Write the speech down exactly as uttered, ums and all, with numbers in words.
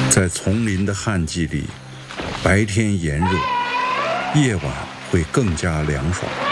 在丛林的旱季里，白天炎热，夜晚会更加凉爽。